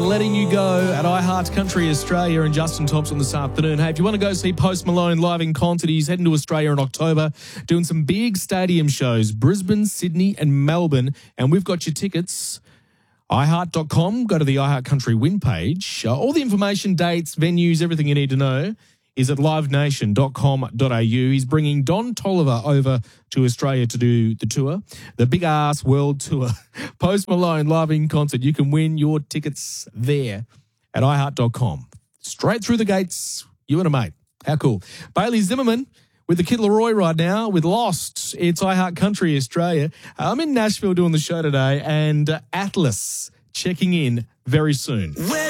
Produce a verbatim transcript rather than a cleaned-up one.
letting you go at iHeart Country Australia and Justin Thompson this afternoon. Hey, if you want to go see Post Malone live in concert, he's heading to Australia in October, doing some big stadium shows, Brisbane, Sydney and Melbourne. And we've got your tickets. i heart dot com, go to the iHeart Country win page. Uh, all the information, dates, venues, everything you need to know is at live nation dot com dot a u. He's bringing Don Toliver over to Australia to do the tour, the Big Ass World Tour. Post Malone live in concert. You can win your tickets there at i heart dot com. Straight through the gates, you and a mate. How cool. Bailey Zimmerman with the Kid Laroi right now with Lost. It's iHeart Country Australia. I'm in Nashville doing the show today, and uh, Atlas checking in very soon.